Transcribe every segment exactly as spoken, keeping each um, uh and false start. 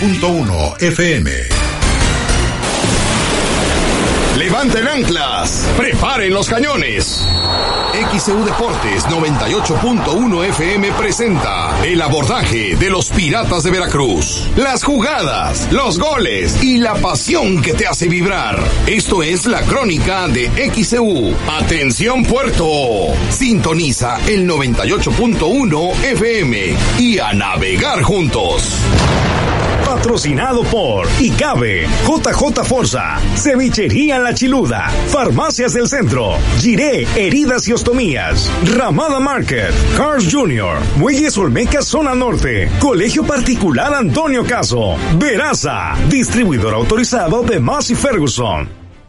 punto uno F M. Levanten anclas, preparen los cañones. X E U Deportes noventa y ocho punto uno F M presenta el abordaje de los Piratas de Veracruz. Las jugadas, los goles y la pasión que te hace vibrar. Esto es la crónica de X E U. Atención Puerto. Sintoniza el noventa y ocho punto uno F M y a navegar juntos. Patrocinado por ICABE, J J Forza, Cevichería La Chiluda, Farmacias del Centro, Giré, Heridas y Ostomías, Ramada Market, Cars Junior, Muelles Olmeca Zona Norte, Colegio Particular Antonio Caso, Veraza, distribuidor autorizado de Massey Ferguson.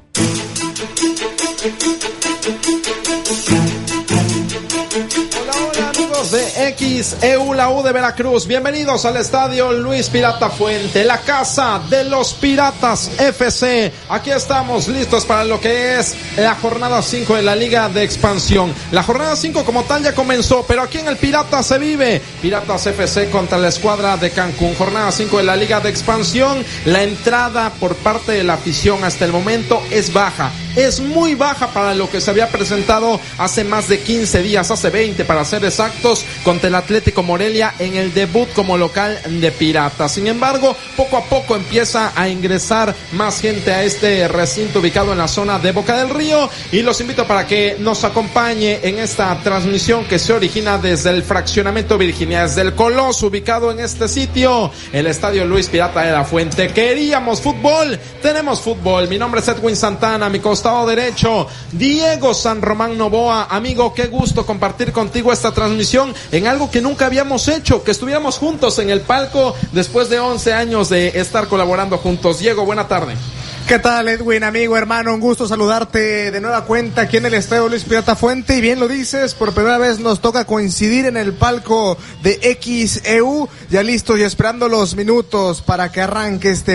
De X E U, la U de Veracruz, bienvenidos al estadio Luis Pirata Fuente, la casa de los Piratas F C. Aquí estamos listos para lo que es la jornada cinco de la Liga de Expansión. La jornada cinco como tal ya comenzó, pero aquí en el Pirata se vive. Piratas F C contra la escuadra de Cancún, jornada cinco de la Liga de Expansión. La entrada por parte de la afición hasta el momento es baja. Es muy baja para lo que se había presentado hace más de quince días, hace veinte para ser exactos, contra el Atlético Morelia en el debut como local de Piratas. Sin embargo, poco a poco empieza a ingresar más gente a este recinto ubicado en la zona de Boca del Río, y los invito para que nos acompañe en esta transmisión que se origina desde el fraccionamiento Virginia, desde el Coloso ubicado en este sitio, el estadio Luis Pirata de la Fuente. Queríamos fútbol, tenemos fútbol. Mi nombre es Edwin Santana, mi costado derecho Diego San Román Novoa. Amigo, qué gusto compartir contigo esta transmisión en algo que nunca habíamos hecho, que estuviéramos juntos en el palco después de once años de estar colaborando juntos. Diego, buena tarde. ¿Qué tal, Edwin, amigo, hermano? Un gusto saludarte de nueva cuenta aquí en el estadio Luis Pirata Fuente. Y bien lo dices, por primera vez nos toca coincidir en el palco de X E U, ya listos y esperando los minutos para que arranque este